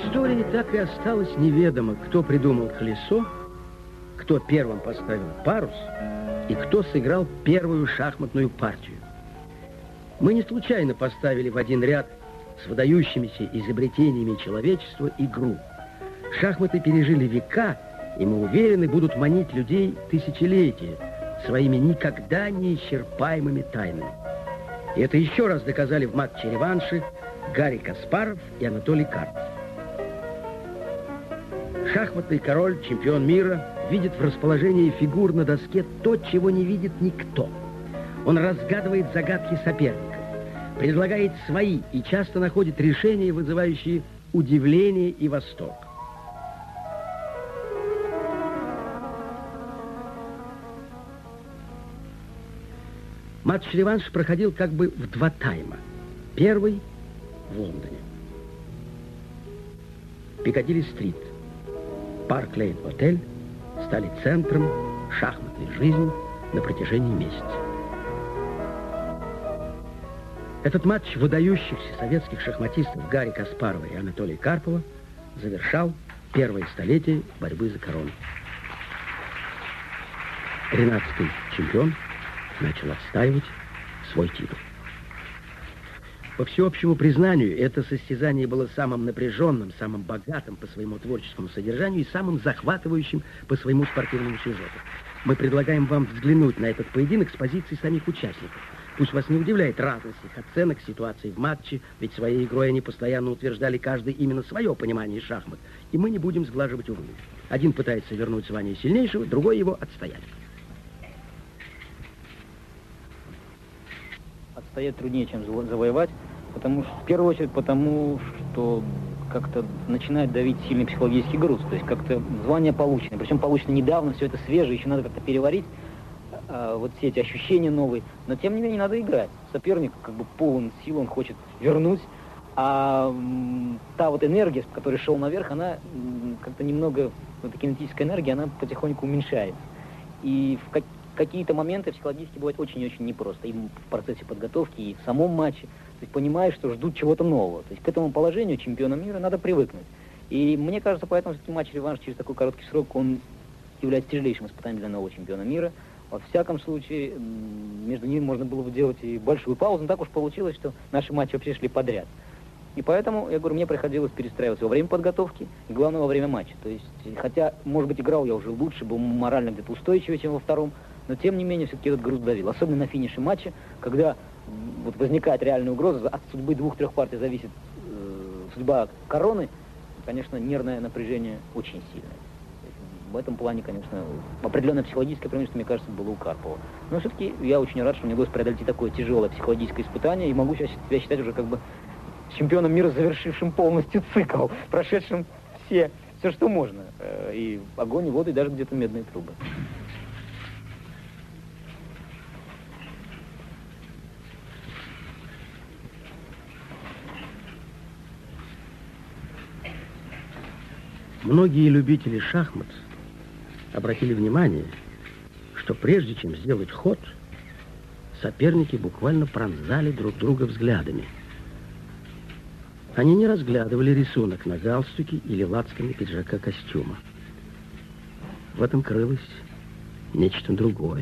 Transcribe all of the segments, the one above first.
истории так и осталось неведомо, кто придумал колесо, кто первым поставил парус и кто сыграл первую шахматную партию. Мы не случайно поставили в один ряд с выдающимися изобретениями человечества игру. Шахматы пережили века, и мы уверены, будут манить людей тысячелетия своими никогда не исчерпаемыми тайнами. И это еще раз доказали в матче-реванше Гарри Каспаров и Анатолий Карпов. Шахматный король, чемпион мира, видит в расположении фигур на доске то, чего не видит никто. Он разгадывает загадки соперников, предлагает свои и часто находит решения, вызывающие удивление и восторг. Матч-реванш проходил как бы в два тайма. Первый в Лондоне. Пикадилли-стрит, Парк-Лейн-отель стали центром шахматной жизни на протяжении месяца. Этот матч выдающихся советских шахматистов Гарри Каспарова и Анатолия Карпова завершал первое столетие борьбы за корону. 13-й чемпион начал отстаивать свой титул. По всеобщему признанию, это состязание было самым напряженным, самым богатым по своему творческому содержанию и самым захватывающим по своему спортивному сюжету. Мы предлагаем вам взглянуть на этот поединок с позиции самих участников. Пусть вас не удивляет разность их оценок ситуации в матче, ведь своей игрой они постоянно утверждали каждый именно свое понимание шахмат. И мы не будем сглаживать углы. Один пытается вернуть звание сильнейшего, другой его отстоять. Отстоять труднее, чем завоевать, потому что, в первую очередь, потому что как-то начинает давить сильный психологический груз. То есть как-то звание получено. Причем получено недавно, все это свежее, еще надо как-то переварить вот все эти ощущения новые. Но тем не менее надо играть. Соперник как бы полон сил, он хочет вернуть. А та вот энергия, с которой шел наверх, она как-то немного, вот эта кинетическая энергия, она потихоньку уменьшается. И в какие-то моменты психологически бывает очень-очень непросто. И в процессе подготовки, и в самом матче. То есть понимаешь, что ждут чего-то нового. То есть к этому положению чемпиона мира надо привыкнуть. И мне кажется, поэтому все-таки матч-реванш через такой короткий срок, он является тяжелейшим испытанием для нового чемпиона мира. Во всяком случае, между ними можно было бы делать и большую паузу, но так уж получилось, что наши матчи вообще шли подряд. И поэтому, я говорю, мне приходилось перестраиваться во время подготовки и, главное, во время матча. То есть, хотя, может быть, играл я уже лучше, был морально где-то устойчивее, чем во втором, но, тем не менее, все-таки этот груз давил. Особенно на финише матча, когда вот возникает реальная угроза, от судьбы 2-3 партий зависит судьба короны, конечно, нервное напряжение очень сильное. В этом плане, конечно, определенное психологическое преимущество, мне кажется, было у Карпова. Но все-таки я очень рад, что мне удалось преодолеть такое тяжелое психологическое испытание, и могу себя считать уже как бы чемпионом мира, завершившим полностью цикл, прошедшим все, что можно. И огонь, и воду, и даже где-то медные трубы. Многие любители шахмат обратили внимание, что прежде чем сделать ход, соперники буквально пронзали друг друга взглядами. Они не разглядывали рисунок на галстуке или лацкане пиджака костюма. В этом крылось нечто другое.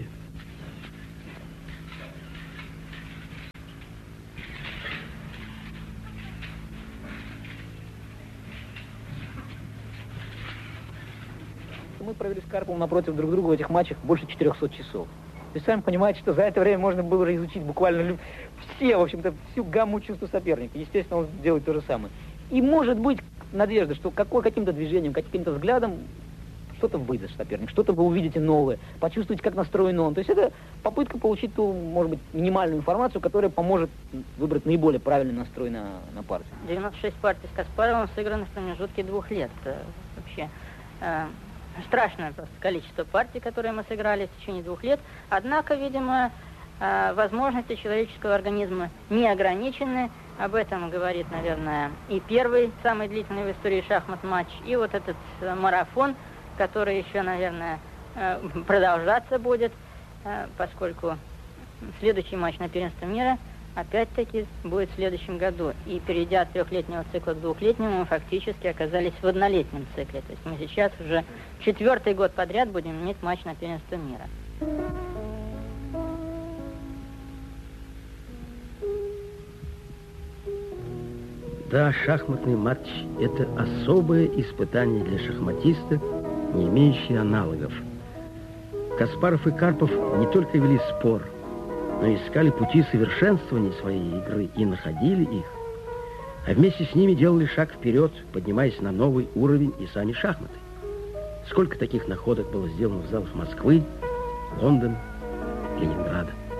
Мы провели с Карповым напротив друг друга в этих матчах больше 400 часов. То есть, сами понимаете, что за это время можно было изучить буквально все, в общем-то, всю гамму чувств соперника. Естественно, он делает то же самое. И может быть надежда, что каким-то движением, каким-то взглядом что-то выдаст соперник, что-то вы увидите новое, почувствуете, как настроен он. То есть это попытка получить ту, может быть, минимальную информацию, которая поможет выбрать наиболее правильный настрой на партию. 96 партий с Каспаровым сыграны в промежутке 2 лет. Это вообще страшное просто количество партий, которые мы сыграли в течение 2 лет. Однако, видимо, возможности человеческого организма не ограничены. Об этом говорит, наверное, и первый, самый длительный в истории шахмат матч, и вот этот марафон, который еще, наверное, продолжаться будет, поскольку следующий матч на первенство мира опять-таки будет в следующем году. И перейдя от 3-летнего цикла к 2-летнему, мы фактически оказались в однолетнем цикле. То есть мы сейчас уже 4-й год подряд будем иметь матч на первенство мира. Да, шахматный матч – это особое испытание для шахматиста, не имеющее аналогов. Каспаров и Карпов не только вели спор, но искали пути совершенствования своей игры и находили их, а вместе с ними делали шаг вперед, поднимаясь на новый уровень и сами шахматы. Сколько таких находок было сделано в залах Москвы, Лондона, Ленинграда.